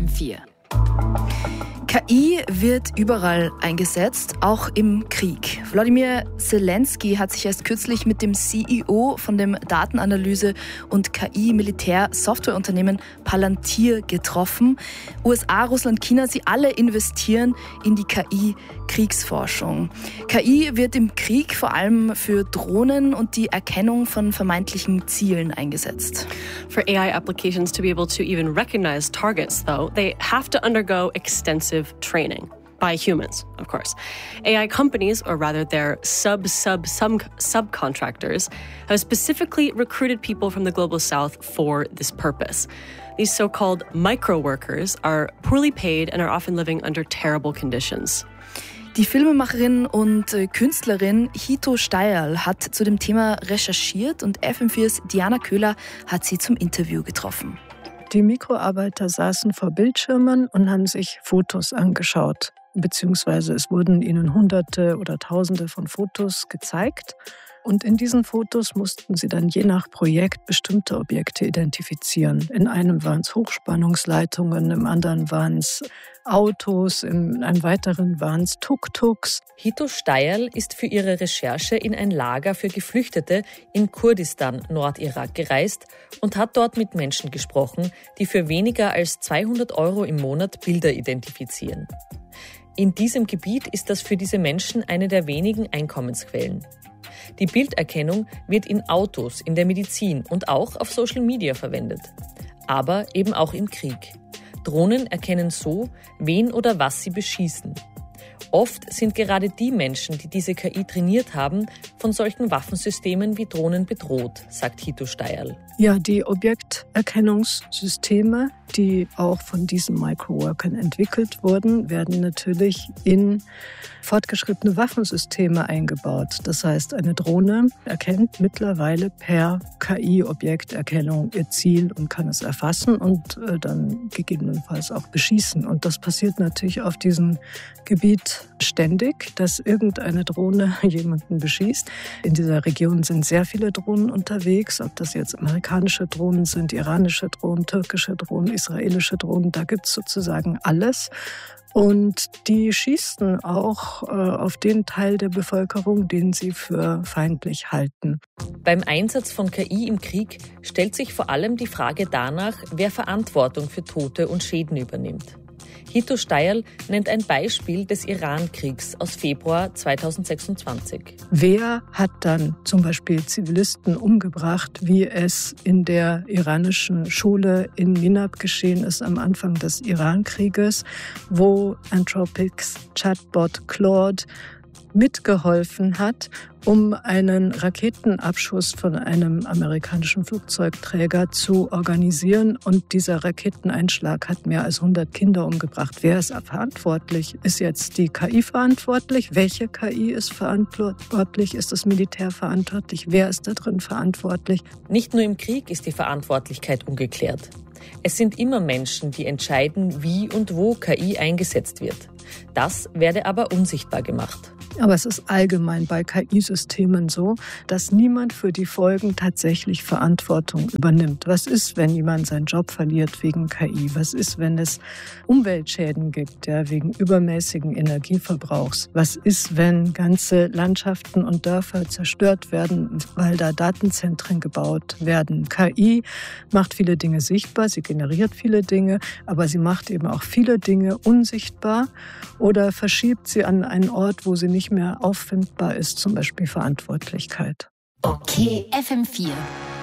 FM4. KI wird überall eingesetzt, auch im Krieg. Wladimir Zelensky hat sich erst kürzlich mit dem CEO von dem Datenanalyse- und KI-Militär-Softwareunternehmen Palantir getroffen. USA, Russland, China, sie alle investieren in die KI-Kriegsforschung. KI wird im Krieg vor allem für Drohnen und die Erkennung von vermeintlichen Zielen eingesetzt. For AI applications to be able to even recognize targets, though, they have to undergo extensive training by humans, of course. AI companies, or rather their subcontractors, have specifically recruited people from the Global South for this purpose. These so-called micro-workers are poorly paid and are often living under terrible conditions. Die Filmemacherin und Künstlerin Hito Steyerl hat zu dem Thema recherchiert und FM4s Diana Köhler hat sie zum Interview getroffen. Die Mikroarbeiter saßen vor Bildschirmen und haben sich Fotos angeschaut, beziehungsweise es wurden ihnen Hunderte oder Tausende von Fotos gezeigt. Und in diesen Fotos mussten sie dann je nach Projekt bestimmte Objekte identifizieren. In einem waren es Hochspannungsleitungen, im anderen waren es Autos, in einem weiteren waren es Tuk-Tuks. Hito Steyerl ist für ihre Recherche in ein Lager für Geflüchtete in Kurdistan, Nordirak, gereist und hat dort mit Menschen gesprochen, die für weniger als 200 € im Monat Bilder identifizieren. In diesem Gebiet ist das für diese Menschen eine der wenigen Einkommensquellen. Die Bilderkennung wird in Autos, in der Medizin und auch auf Social Media verwendet. Aber eben auch im Krieg. Drohnen erkennen so, wen oder was sie beschießen. Oft sind gerade die Menschen, die diese KI trainiert haben, von solchen Waffensystemen wie Drohnen bedroht, sagt Hito Steyerl. Ja, die Objekterkennungssysteme, die auch von diesen Microworkern entwickelt wurden, werden natürlich in fortgeschrittene Waffensysteme eingebaut. Das heißt, eine Drohne erkennt mittlerweile per KI-Objekterkennung ihr Ziel und kann es erfassen und dann gegebenenfalls auch beschießen. Und das passiert natürlich auf diesem Gebiet ständig, dass irgendeine Drohne jemanden beschießt. In dieser Region sind sehr viele Drohnen unterwegs, ob das jetzt amerikanische Drohnen sind, iranische Drohnen, türkische Drohnen, israelische Drohnen, da gibt es sozusagen alles. Und die schießen auch auf den Teil der Bevölkerung, den sie für feindlich halten. Beim Einsatz von KI im Krieg stellt sich vor allem die Frage danach, wer Verantwortung für Tote und Schäden übernimmt. Hito Steyerl nennt ein Beispiel des Iran-Kriegs aus Februar 2026. Wer hat dann zum Beispiel Zivilisten umgebracht, wie es in der iranischen Schule in Minab geschehen ist am Anfang des Iran-Krieges, wo Anthropics Chatbot Claude mitgeholfen hat, um einen Raketenabschuss von einem amerikanischen Flugzeugträger zu organisieren. Und dieser Raketeneinschlag hat mehr als 100 Kinder umgebracht. Wer ist verantwortlich? Ist jetzt die KI verantwortlich? Welche KI ist verantwortlich? Ist das Militär verantwortlich? Wer ist da drin verantwortlich? Nicht nur im Krieg ist die Verantwortlichkeit ungeklärt. Es sind immer Menschen, die entscheiden, wie und wo KI eingesetzt wird. Das werde aber unsichtbar gemacht. Aber es ist allgemein bei KI-Systemen so, dass niemand für die Folgen tatsächlich Verantwortung übernimmt. Was ist, wenn jemand seinen Job verliert wegen KI? Was ist, wenn es Umweltschäden gibt, wegen übermäßigen Energieverbrauchs? Was ist, wenn ganze Landschaften und Dörfer zerstört werden, weil da Datenzentren gebaut werden? KI macht viele Dinge sichtbar, sie generiert viele Dinge, aber sie macht eben auch viele Dinge unsichtbar oder verschiebt sie an einen Ort, wo sie nicht mehr auffindbar ist, zum Beispiel Verantwortlichkeit. Okay, FM4.